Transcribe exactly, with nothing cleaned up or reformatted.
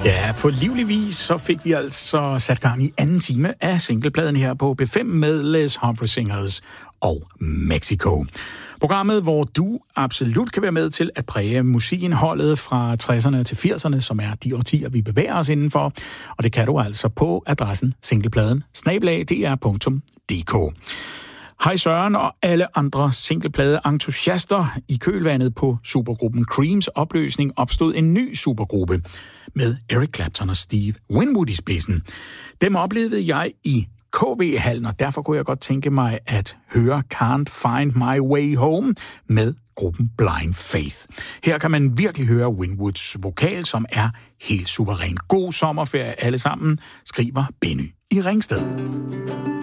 Ja, på livlig vis så fik vi altså sat gang i anden time af singlepladen her på B fem med Les Humphrey Singers og Mexico. Programmet, hvor du absolut kan være med til at præge musikindholdet fra tresserne til firserne, som er de årtier, vi bevæger os indenfor. Og det kan du altså på adressen singlepladen snabel-a d r punktum d k. Hej Søren og alle andre singleplade-entusiaster. I kølvandet på supergruppen Creams opløsning opstod en ny supergruppe med Eric Clapton og Steve Winwood i spidsen. Dem oplevede jeg i K V-hallen, og derfor kunne jeg godt tænke mig at høre Can't Find My Way Home med gruppen Blind Faith. Her kan man virkelig høre Winwoods vokal, som er helt suveræn. God sommerferie alle sammen, skriver Benny i Ringsted.